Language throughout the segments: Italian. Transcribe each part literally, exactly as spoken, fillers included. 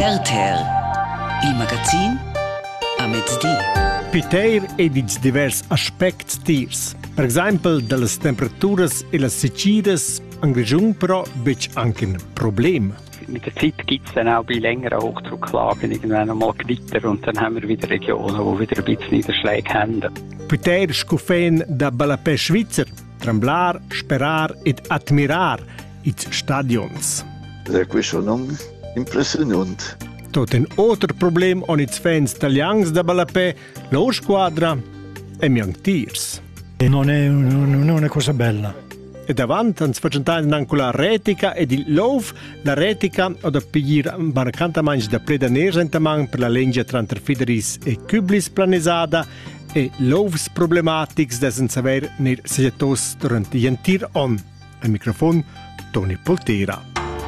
Terter, il magazin a mezzodì. Piteir ed ils divers aspects tiers. Per esempio, dalle temperaturen e le secchides, in Grigiun però bec anche un Problem. Mit der Zeit gibt es dann auch bei längeren Hochdrucklagen irgendwann einmal Gewitter und dann haben wir wieder Regionen, die wieder ein bisschen Niederschläge haben. Piteir scufen da Balapè Schweizer, tremblar, sperar ed admirar its stadions. Questo non impressionante. Tot un altro problem on its fans italians da Balapè, la squadra e miang tiers. E non è, non è una cosa bella. E davanti ens facentare anche la retica ed il love, la retica o da piglir barcanta mangi da predaner entaman per la legge tra Fideris e Cublis planesada e loves problematics da senza aver nel seggetos durante gentir on. Al microfono Tony Poltera.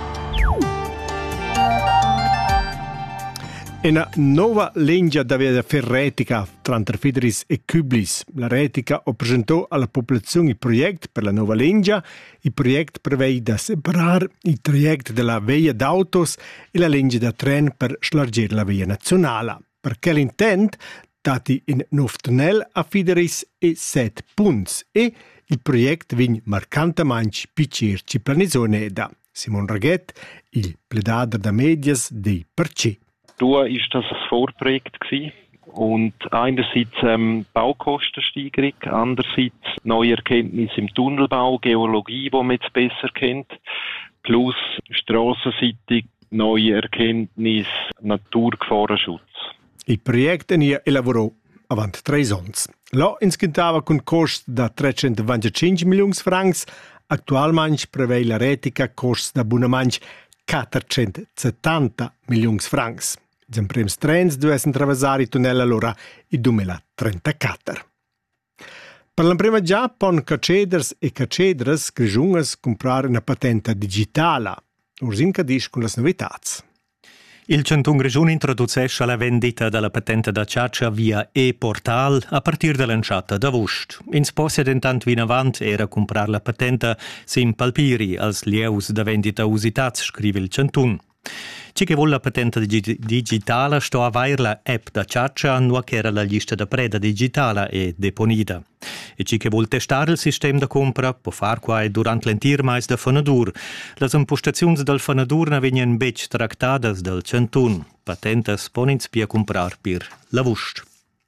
Una nuova legge da retica tra Fideris e Cublis. La retica ha presentato alla popolazione il progetto per la nuova legge. Il progetto prevede separare il traghetto della via d'autos e la legge da tren per slargere la via nazionale. Perché l'intento dati in nuovo tunnel a Fideris e sette punti e il progetto viene marcantemente più cerci planisone da Simon Raguet, il pledader da medias dei Perce. Da war das ein Vorprojekt gewesen. Und einerseits ähm, Baukostensteigerung, andererseits neue Erkenntnisse im Tunnelbau, Geologie, die man jetzt besser kennt, plus strassenseitig neue Erkenntnisse, Naturgefahrenschutz. Il progetto ne elaborò avanti tre anni. Là inscrittava con costi da trecentoventicinque milioni di francs, attualmente prevede la retica costi da buonamente quattrocentosettanta milioni di francs. I primi treni devono attraversare il tunnel allora il duemilatrentaquattro. Per la prima già, pon caceders e cacedres grigiungas comprare una patente digitale. Ursin cadisce con le novità. Il Centun Grigiun introducesce la vendita della patente da ciaccia via e-portal a partire dall'enciata d'August. In sposia intant vin avant era comprare la patente sim palpiri als lieus da vendita usitats, scrive il Centun. Ci che vuole la patente digi- digitale sto a vair la app da ciaccia no che era la lista da preda digitale e deponita. E ci che vuole testare il sistema da compra può far quai durante l'entir mais da Fanadur. Le impostazioni del Fanadur ne vengono bec tractadas del Centun. Patentes ponins pia comprar per la vust.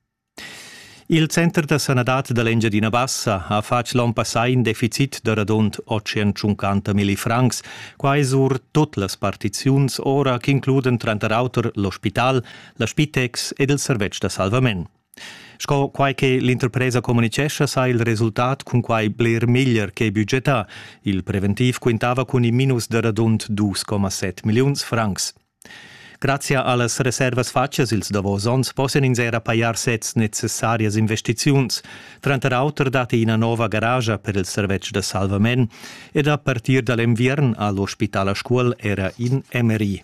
Il Centro de Sanadat de l'Engiadina Bassa ha fatto l'anno passato un deficit di radont ottocentocinquanta mila francs, quai sur tutte le partizioni ora che includono tra l'altro l'ospital, la Spitex ed il servizio de salvamento. Sco quai che l'interpresa comunicesce sa il risultato con quai bler miglior che budgetà. Il preventiv quintava con i minus di radont due virgola sette milioni di francs. Grazie alle reservas faccias, ils davosons possono in sera paiar sets necessarias investiziuns, tranta autor dati una nova garage per il servizio de salvament ed a partir dall'inviern all'ospitale scuol era in Emery.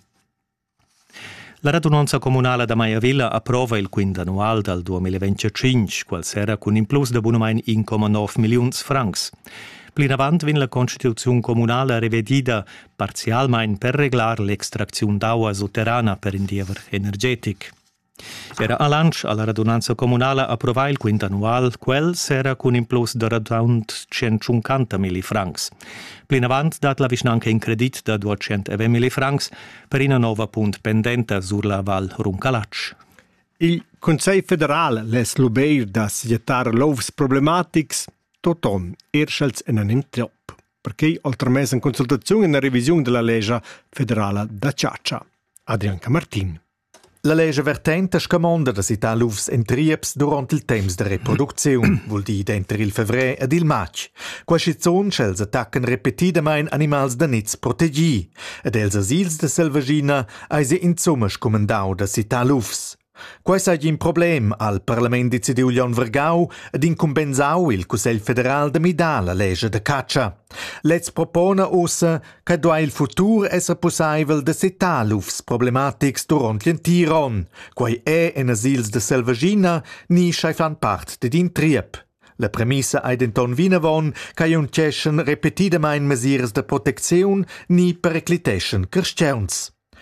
La radunanza comunale da Maiavilla approva il quinto annual del duemilaventicinque, qual sera con un plus de buonamein uno virgola nove milioni di francs. Plin avant vin la Constituzione comunale rivedida parzialmente per reglar l'extrazione d'acqua sotterrana per indiever energetic. Era a lancio alla radunanza comunale approvai il quinto annual, quel sera con un plus di rund centocinquanta mila francs. Plin avant dat la visnanca in credit da duecentoventi mila francs per una nuova punt pendente sulla Val Runcalacc. Il Consiglio federale les lubeir da seggetar lovs problematics toton erschels en anem trop, perché oltremes in consultazione e una revisione della legge federale da ciaccia. Adrianca Martin. La legge vertente scamanda da sita luvs entrieps durant il temps de reproduzione, vuol di denter il fevre ed il mac. Quasi zon schels attacken repetidamein animals da nitz protegi, ed els asils de selvagina eise in Summe scomandau da sita luvs. Quai sei un problem al Parlament decidiu Leon Vergau ed incompensau il Consiglio federal de midà la legge de caccia. Let's propona ossa che doa il futur esser possibile de setà lufs problematics durant l'entiron, quai è en asils de selvagina ni schai fan part de din triep. La premissa ei denton vinavon ca iun ceschen repetidamein mesires de protecziun ni pericliteschen carstgauns.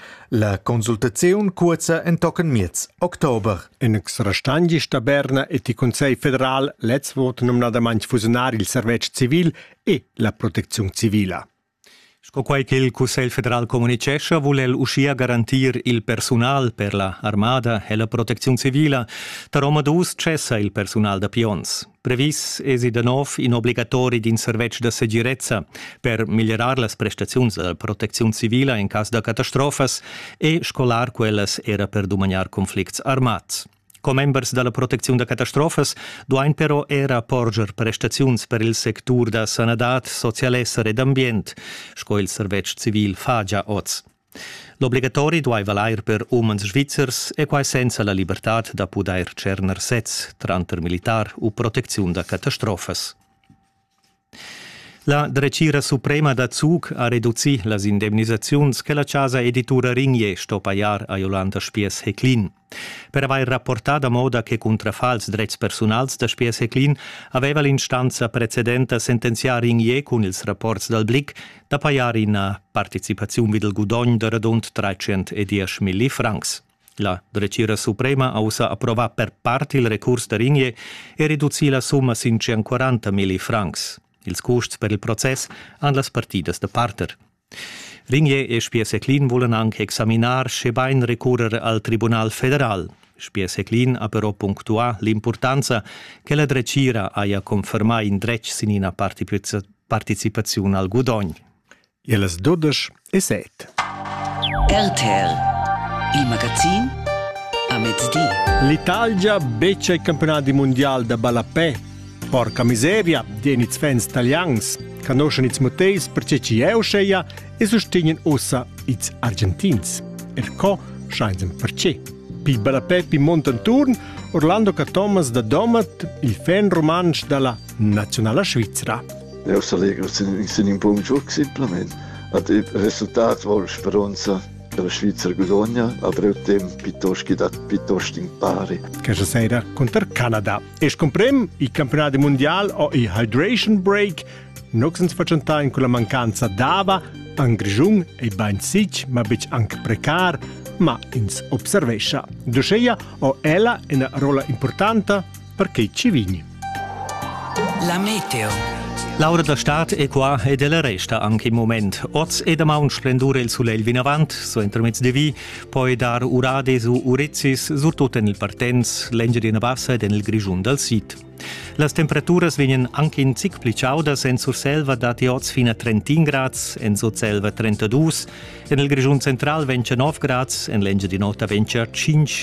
La consultazione cuoza en tocken miez Oktober. In restanti sta Berna e il Consiglio federal let's voto nominadamente fusionare il servizio civile e la protezione civile. Sco quai che il Consiglio federal comunicesce vuole uscire garantir il personal per la armada e la protezione civile, da Roma dus cessa il personal da pions. Previs esi de nov in obligatori din servizio de segirezza per migliorar las prestazioni della protezione civile in caso de catastrofas e scolar quelles era per domaniar conflicts armats. Com members della protezione da catastrofas, duain però era porger prestaziuns per il sector da sanadat, socialesser ed ambient, sco il servizio civil fa già oz. L'obligatori duai valair per umans svizzers e quai senza la libertà da poder cerner sez, tranter militar u protezione da catastrofas. La Drecira Suprema da Zug ha riduci las indemnizaziuns che la casa editura Ringier sto paiar a Jolanda Spies-Hecklin. Per aver rapportato a moda che contra fals drets personals da Spies-Hecklin aveva l'instanza precedente sentenziare Ringier con ils rapports dal Blick da paiar in partecipazione videl gudogn de redond trecentodieci mila francs. La Drecira Suprema ha usa approva per parte il recurs da Ringier e riduci la somma sin centoquaranta mila francs. Ils costs per il process han las partidas de parter. Ringier e Spies-Hecklin volen anche examinar se bain recurrere al Tribunal Federal. Spies-Hecklin ha però punctua l'importanza che la Drecira aia confermai in drech sinina participazione al gudogn. E las dodici e sette. R T L, il magazin a mezz'dì. L'Italia beccia i campionati mondiali da Balapè. Porca miseria, dieni i fans italians, conoscono i motivi perché ci eusceia e sostengono ossa i argentins. E co scheint perché. Pi Balapè pi Montanturn, Orlando Thomas da Domat, il fan romansch dalla nazionale svizzera. Eu salego in un buon gioco simplemente. Il risultato vuole speranza per la Svizzera guadagna, avrà il tempo piuttosto dat piuttosto in pari. Questa sera contro il Canada. E scomprem i campionati mondiali o i hydration break non si facciano con la mancanza d'ava, an grigiun e bain sich, ma bec anche precar, ma ins observescia. Dusceia o ella è una rola importante perché ci vigni. La meteo. L'ora da stat è qua e della resta anche in moment. Oz e da un splendore il soleil vin avant, so intermezz de vi, poi dar urade su urezzis, surtut en il partenz, l'enge di bassa ed en il grigiun dal sit. Las temperaturas vegnan anche in zic pli ciaudas, en sur selva dati oz fino a trentin grads, en sur selva trentadus, en il grigiun central ventia nov grads, en l'enge di nota ventia cinque